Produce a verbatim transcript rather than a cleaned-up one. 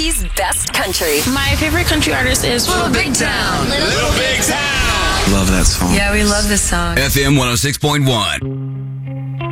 Murphy's Best Country. My favorite country artist is Little Big Town. Little, Little Big Town. Love that song. Yeah, we love this song. F M one oh six point one.